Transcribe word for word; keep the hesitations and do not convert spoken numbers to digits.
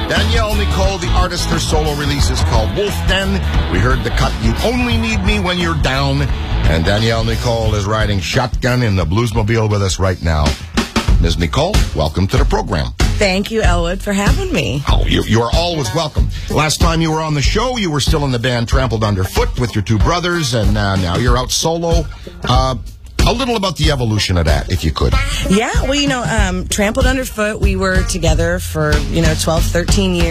Danielle Nicole, the artist, her solo release is called Wolf Den. We heard the cut, You Only Need Me When You're Down. And Danielle Nicole is riding shotgun in the Bluesmobile with us right now. Miz Nicole, welcome to the program. Thank you, Elwood, for having me. Oh, you, you are always welcome. Last time you were on the show, you were still in the band Trampled Underfoot with your two brothers, and uh, now you're out solo. Uh, a little about the evolution of that, if you could. Yeah, well, you know, um, Trampled Underfoot, we were together for, you know, twelve, thirteen years.